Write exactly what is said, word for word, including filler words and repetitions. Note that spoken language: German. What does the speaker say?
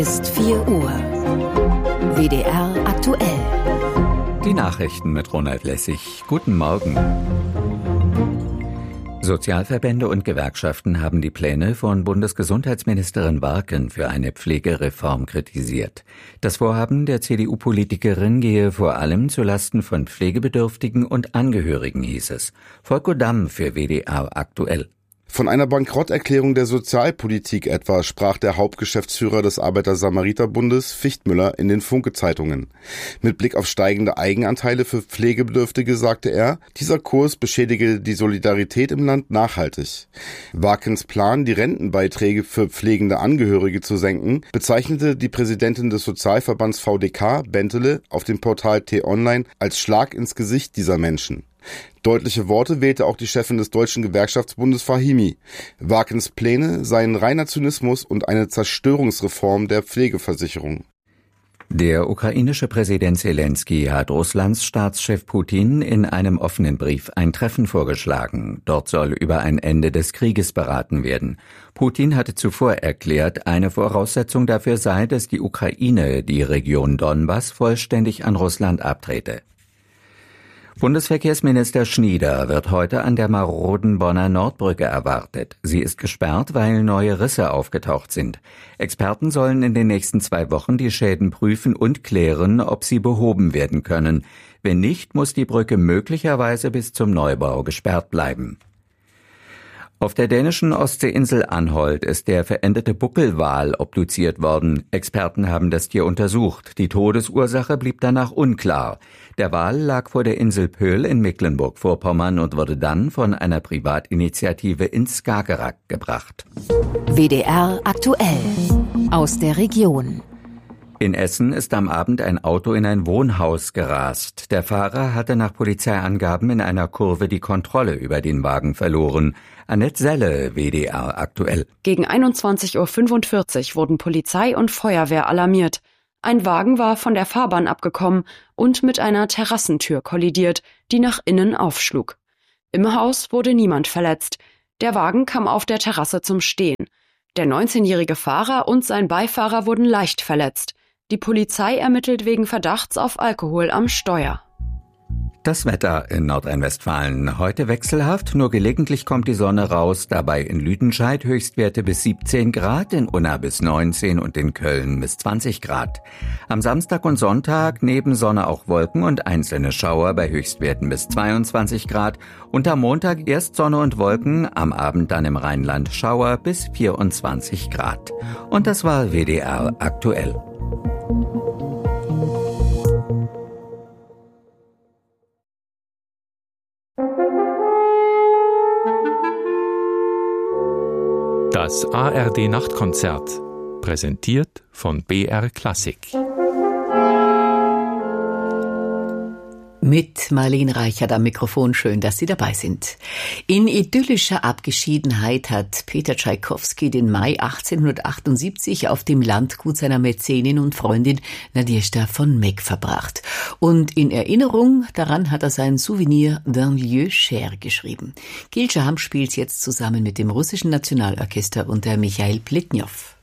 Ist vier Uhr. W D R aktuell. Die Nachrichten mit Ronald Lessig. Guten Morgen. Sozialverbände und Gewerkschaften haben die Pläne von Bundesgesundheitsministerin Warken für eine Pflegereform kritisiert. Das Vorhaben der C D U-Politikerin gehe vor allem zulasten von Pflegebedürftigen und Angehörigen, hieß es. Volker Damm für W D R aktuell. Von einer Bankrotterklärung der Sozialpolitik etwa sprach der Hauptgeschäftsführer des Arbeiter-Samariter-Bundes Fichtmüller in den Funke-Zeitungen. Mit Blick auf steigende Eigenanteile für Pflegebedürftige sagte er, dieser Kurs beschädige die Solidarität im Land nachhaltig. Warkens Plan, die Rentenbeiträge für pflegende Angehörige zu senken, bezeichnete die Präsidentin des Sozialverbands V D K, Bentele, auf dem Portal T-Online als Schlag ins Gesicht dieser Menschen. Deutliche Worte wählte auch die Chefin des Deutschen Gewerkschaftsbundes Fahimi. Warkens Pläne seien reiner Zynismus und eine Zerstörungsreform der Pflegeversicherung. Der ukrainische Präsident Zelensky hat Russlands Staatschef Putin in einem offenen Brief ein Treffen vorgeschlagen. Dort soll über ein Ende des Krieges beraten werden. Putin hatte zuvor erklärt, eine Voraussetzung dafür sei, dass die Ukraine die Region Donbass vollständig an Russland abtrete. Bundesverkehrsminister Schnieder wird heute an der maroden Bonner Nordbrücke erwartet. Sie ist gesperrt, weil neue Risse aufgetaucht sind. Experten sollen in den nächsten zwei Wochen die Schäden prüfen und klären, ob sie behoben werden können. Wenn nicht, muss die Brücke möglicherweise bis zum Neubau gesperrt bleiben. Auf der dänischen Ostseeinsel Anholt ist der verendete Buckelwal obduziert worden. Experten haben das Tier untersucht. Die Todesursache blieb danach unklar. Der Wal lag vor der Insel Pöhl in Mecklenburg-Vorpommern und wurde dann von einer Privatinitiative ins Skagerrak gebracht. W D R aktuell. Aus der Region. In Essen ist am Abend ein Auto in ein Wohnhaus gerast. Der Fahrer hatte nach Polizeiangaben in einer Kurve die Kontrolle über den Wagen verloren. Annette Selle, W D R aktuell. Gegen einundzwanzig Uhr fünfundvierzig wurden Polizei und Feuerwehr alarmiert. Ein Wagen war von der Fahrbahn abgekommen und mit einer Terrassentür kollidiert, die nach innen aufschlug. Im Haus wurde niemand verletzt. Der Wagen kam auf der Terrasse zum Stehen. Der neunzehnjährige Fahrer und sein Beifahrer wurden leicht verletzt. Die Polizei ermittelt wegen Verdachts auf Alkohol am Steuer. Das Wetter in Nordrhein-Westfalen. Heute wechselhaft, nur gelegentlich kommt die Sonne raus. Dabei in Lüdenscheid Höchstwerte bis siebzehn Grad, in Unna bis neunzehn und in Köln bis zwanzig Grad. Am Samstag und Sonntag neben Sonne auch Wolken und einzelne Schauer bei Höchstwerten bis zweiundzwanzig Grad. Und am Montag erst Sonne und Wolken, am Abend dann im Rheinland Schauer bis vierundzwanzig Grad. Und das war W D R aktuell. Das A R D-Nachtkonzert, präsentiert von B R Klassik. Mit Marlene Reichert am Mikrofon, schön, dass Sie dabei sind. In idyllischer Abgeschiedenheit hat Peter Tschaikowski den Mai achtzehnhundertachtundsiebzig auf dem Landgut seiner Mäzenin und Freundin Nadezhda von Meck verbracht. Und in Erinnerung daran hat er sein Souvenir d'un lieu cher geschrieben. Gil Shaham spielt jetzt zusammen mit dem russischen Nationalorchester unter Michail Pletnjow.